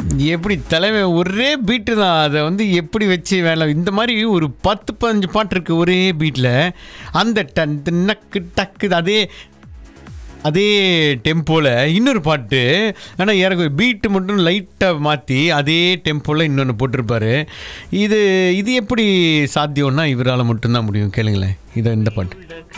எப்படி தலைவன் ஒரே பீட்டு தான். அதை வந்து எப்படி வச்சு வேலை இந்த மாதிரி ஒரு 10-15 பாட்டு இருக்குது ஒரே பீட்டில். அந்த நக்கு டக்கு அதே அதே டெம்போவில் இன்னொரு பாட்டு. ஆனால் எனக்கு பீட்டு மட்டும் லைட்டாக மாற்றி அதே டெம்போவில் இன்னொன்று போட்டிருப்பாரு. இது இது எப்படி சாத்தியம்னா இவரால் மட்டும்தான் முடியும். கேளுங்களேன் இந்த பாட்டு.